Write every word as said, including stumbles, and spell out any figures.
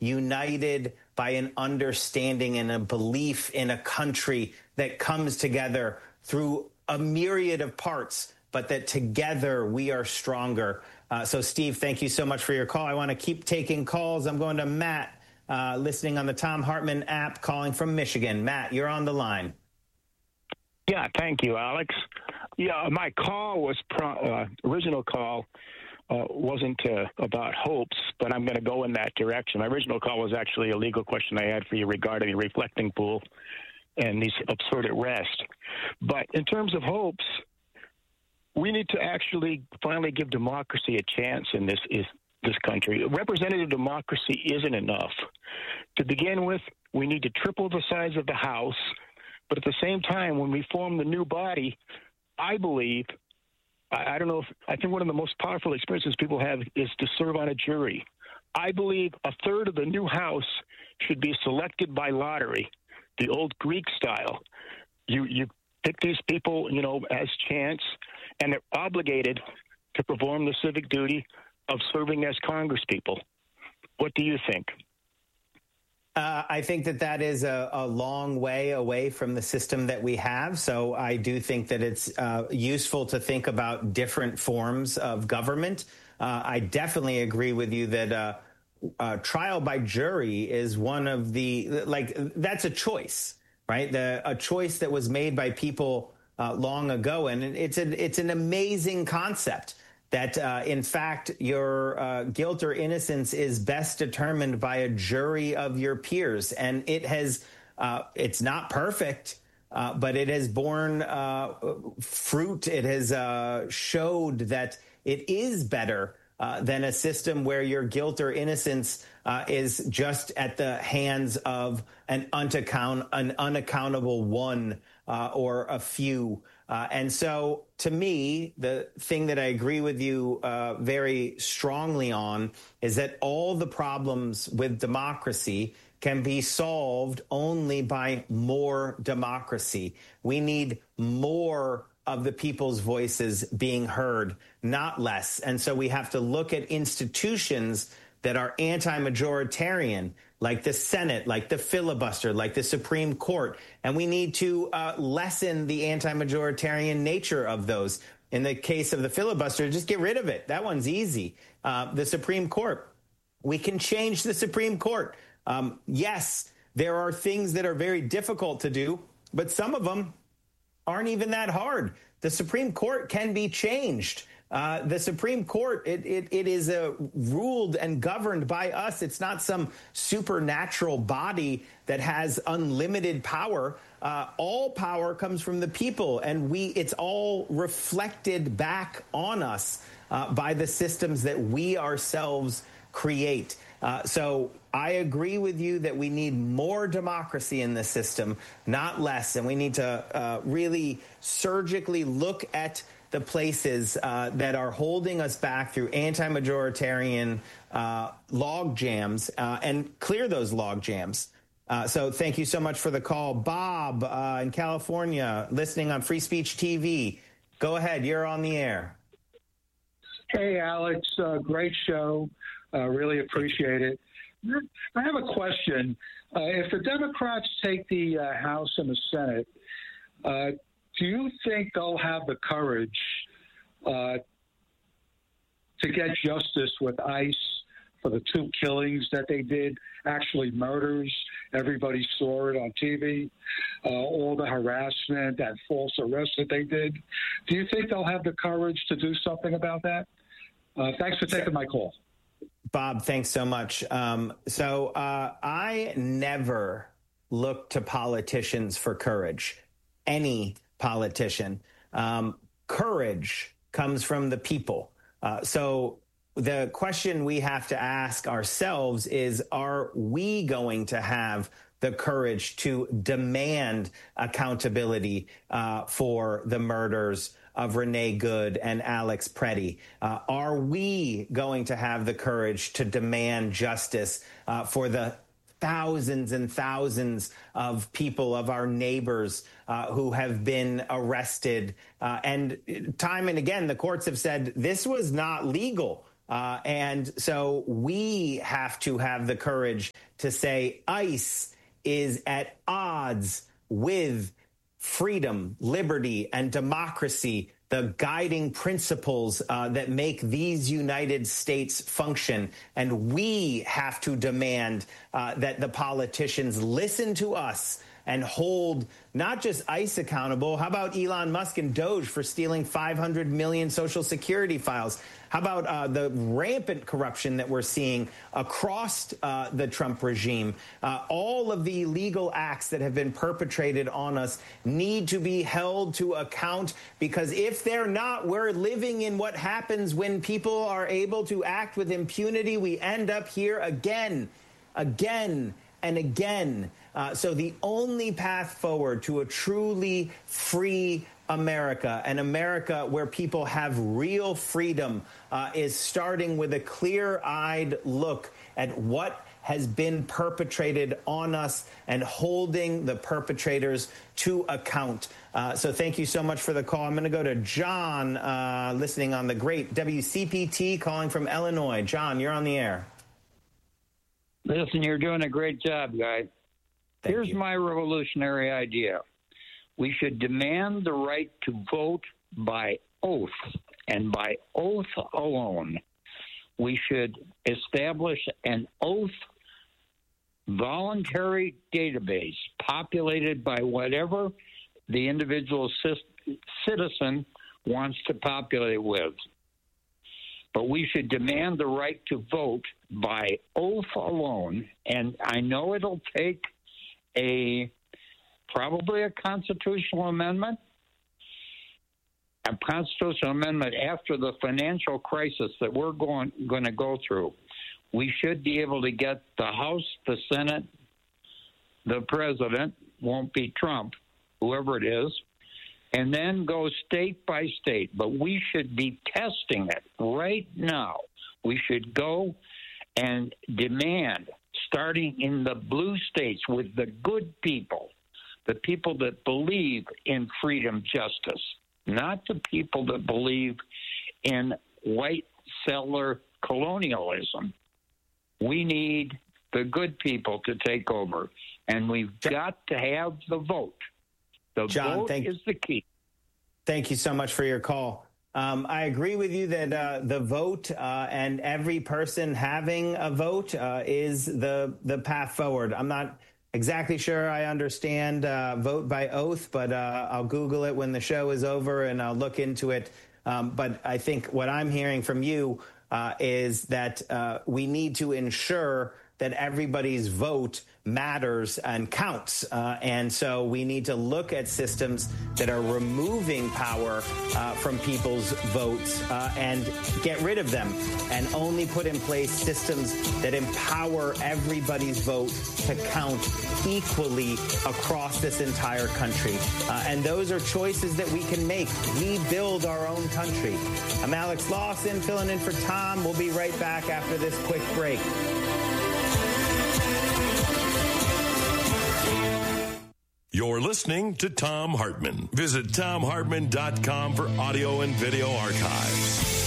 united by an understanding and a belief in a country that comes together through a myriad of parts, but that together we are stronger. Uh, so, Steve, thank you so much for your call. I want to keep taking calls. I'm going to Matt, uh, listening on the Thom Hartmann app, calling from Michigan. Matt, you're on the line. Yeah, thank you, Alex. Yeah, my call was, pro- uh, original call uh, wasn't uh, about hopes, but I'm going to go in that direction. My original call was actually a legal question I had for you regarding the reflecting pool and these absurd arrests. But in terms of hopes, we need to actually finally give democracy a chance in this is this country. Representative democracy isn't enough. To begin with, we need to triple the size of the House. But at the same time, when we form the new body, I believe, I, I don't know if, I think one of the most powerful experiences people have is to serve on a jury. I believe a third of the new House should be selected by lottery, the old Greek style. You, you pick these people, you know, as chance, and they're obligated to perform the civic duty of serving as congresspeople. What do you think? Uh, I think that that is a, a long way away from the system that we have. So I do think that it's uh, useful to think about different forms of government. Uh, I definitely agree with you that uh, uh, trial by jury is one of the, like, that's a choice, right? The, a choice that was made by people uh, long ago. And it's an, it's an amazing concept. That, uh, in fact, your uh, guilt or innocence is best determined by a jury of your peers. And it has, uh, it's not perfect, uh, but it has borne uh, fruit. It has uh, showed that it is better uh, than a system where your guilt or innocence uh, is just at the hands of an, unaccount- an unaccountable one uh, or a few. Uh, and so, to me, the thing that I agree with you uh, very strongly on is that all the problems with democracy can be solved only by more democracy. We need more of the people's voices being heard, not less. And so we have to look at institutions that are anti-majoritarian, like the Senate, like the filibuster, like the Supreme Court. And we need to uh, lessen the anti-majoritarian nature of those. In the case of the filibuster, just get rid of it. That one's easy. Uh, the Supreme Court, we can change the Supreme Court. Um, yes, there are things that are very difficult to do, but some of them aren't even that hard. The Supreme Court can be changed. Uh, the Supreme Court, it, it, it is uh, ruled and governed by us. It's not some supernatural body that has unlimited power. Uh, all power comes from the people, and we it's all reflected back on us uh, by the systems that we ourselves create. Uh, so I agree with you that we need more democracy in the system, not less, and we need to uh, really surgically look at the places uh, that are holding us back through anti-majoritarian uh, log jams uh, and clear those log jams. Uh, so thank you so much for the call. Bob uh, in California, listening on Free Speech T V. Go ahead. You're on the air. Hey, Alex. Uh, great show. Uh, really appreciate it. I have a question. Uh, if the Democrats take the uh, House and the Senate, uh, do you think they'll have the courage uh, to get justice with ICE for the two killings that they did, actually murders? Everybody saw it on T V, uh, all the harassment and false arrests that they did. Do you think they'll have the courage to do something about that? Uh, thanks for taking my call. Bob, thanks so much. Um, so uh, I never look to politicians for courage, any politician. Um, courage comes from the people. Uh, so the question we have to ask ourselves is, are we going to have the courage to demand accountability uh, for the murders of Renee Good and Alex Preddy? Uh, are we going to have the courage to demand justice uh, for the thousands and thousands of people, of our neighbors uh, who have been arrested? Uh, and time and again, the courts have said this was not legal. Uh, and so we have to have the courage to say ICE is at odds with freedom, liberty, and democracy, the guiding principles uh, that make these United States function. And we have to demand uh, that the politicians listen to us and hold not just ICE accountable. How about Elon Musk and Doge for stealing five hundred million Social Security files? How about uh, the rampant corruption that we're seeing across uh, the Trump regime? Uh, all of the illegal acts that have been perpetrated on us need to be held to account, because if they're not, we're living in what happens when people are able to act with impunity. We end up here again, again, and again. Uh, so the only path forward to a truly free America, an America where people have real freedom, uh, is starting with a clear-eyed look at what has been perpetrated on us and holding the perpetrators to account. Uh, so thank you so much for the call. I'm going to go to John, uh, listening on the great W C P T, calling from Illinois. John, you're on the air. Listen, you're doing a great job, guy. Thank Here's you. my revolutionary idea. We should demand the right to vote by oath, and by oath alone. We should establish an oath voluntary database populated by whatever the individual citizen wants to populate with. But we should demand the right to vote by oath alone, and I know it'll take a probably a constitutional amendment, a constitutional amendment after the financial crisis that we're going going to go through. We should be able to get the House, the Senate, the president, won't be Trump, whoever it is, and then go state by state. But we should be testing it right now. We should go and demand, starting in the blue states with the good people, the people that believe in freedom, justice, not the people that believe in white settler colonialism. We need the good people to take over, and we've got to have the vote. The John, vote thank, is the key. Thank you so much for your call. Um, I agree with you that uh, the vote uh, and every person having a vote uh, is the the path forward. I'm not exactly sure I understand uh, vote by oath, but uh, I'll Google it when the show is over and I'll look into it. Um, but I think what I'm hearing from you uh, is that uh, we need to ensure that everybody's vote matters and counts. Uh, and so we need to look at systems that are removing power uh, from people's votes uh, and get rid of them, and only put in place systems that empower everybody's vote to count equally across this entire country. Uh, and those are choices that we can make. We build our own country. I'm Alex Lawson, filling in for Tom. We'll be right back after this quick break. You're listening to Thom Hartmann. Visit thom hartmann dot com for audio and video archives.